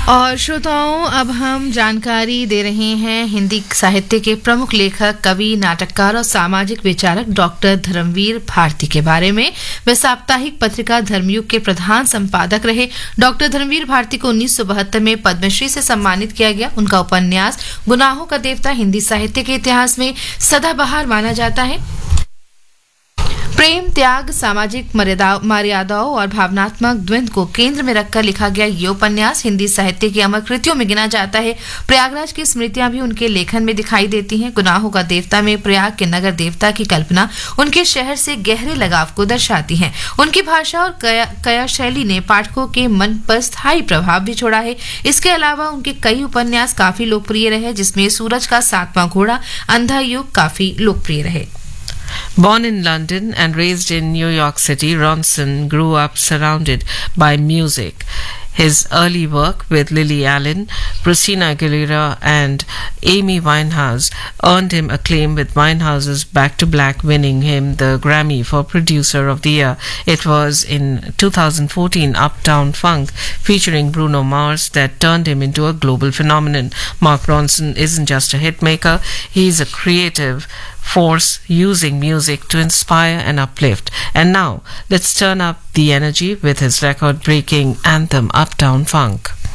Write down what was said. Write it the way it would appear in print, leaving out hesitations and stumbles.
और श्रोताओं, अब हम जानकारी दे रहे हैं हिंदी साहित्य के प्रमुख लेखक, कवि, नाटककार और सामाजिक विचारक डॉक्टर धर्मवीर भारती के बारे में। वे साप्ताहिक पत्रिका धर्मयुग के प्रधान संपादक रहे। डॉक्टर धर्मवीर भारती को 1972 में पद्मश्री से सम्मानित किया गया। उनका उपन्यास गुनाहों का देवता हिंदी साहित्य के इतिहास में सदाबहार माना जाता है। प्रेम, त्याग, सामाजिक मर्यादाओं और भावनात्मक द्वंद्व को केंद्र में रखकर लिखा गया ये उपन्यास हिंदी साहित्य की अमर कृतियों में गिना जाता है। प्रयागराज की स्मृतियां भी उनके लेखन में दिखाई देती हैं। गुनाहों का देवता में प्रयाग के नगर देवता की कल्पना उनके शहर से गहरे लगाव को दर्शाती है। उनकी भाषा और कया शैली ने पाठकों के मन पर स्थायी प्रभाव भी छोड़ा है। इसके अलावा उनके कई उपन्यास काफी लोकप्रिय रहे, जिसमें सूरज का सातवां घोड़ा, अंधा युग काफी लोकप्रिय रहे। Born in London and raised in New York City, Ronson grew up surrounded by music. His early work with Lily Allen, Christina Aguilera and Amy Winehouse earned him acclaim, with Winehouse's Back to Black winning him the Grammy for Producer of the Year. It was in 2014 Uptown Funk featuring Bruno Mars that turned him into a global phenomenon. Mark Ronson isn't just a hitmaker, he's a creative force using music to inspire and uplift. And now, let's turn up the energy with his record-breaking anthem, Uptown Funk.